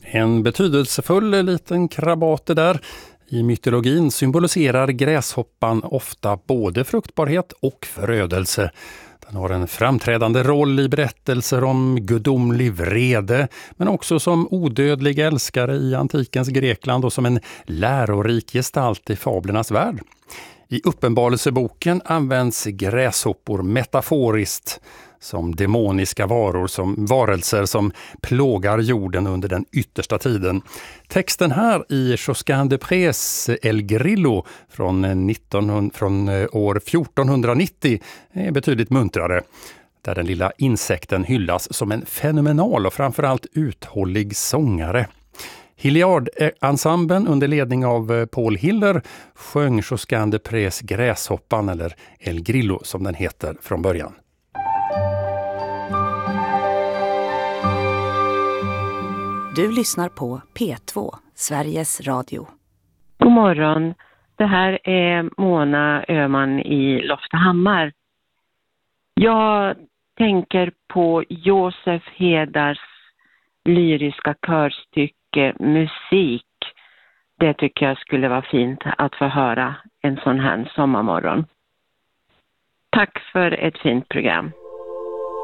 En betydelsefull liten krabat där. I mytologin symboliserar gräshoppan ofta både fruktbarhet och förödelse. Den har en framträdande roll i berättelser om gudomlig vrede, men också som odödlig älskare i antikens Grekland och som en lärorik gestalt i fablernas värld. I Uppenbarelseboken används gräshoppor metaforiskt som demoniska varelser som plågar jorden under den yttersta tiden. Texten här i Josquin de Prés El Grillo från år 1490 är betydligt muntrare, där den lilla insekten hyllas som en fenomenal och framförallt uthållig sångare. Hilliard-ensemblen under ledning av Paul Hiller sjöng Josquin de Prés Gräshoppan, eller El Grillo som den heter från början. Du lyssnar på P2, Sveriges Radio. God morgon, det här är Mona Öhman i Loftahammar. Jag tänker på Josef Hedars lyriska körstycke Musik. Det tycker jag skulle vara fint att få höra en sån här sommarmorgon. Tack för ett fint program.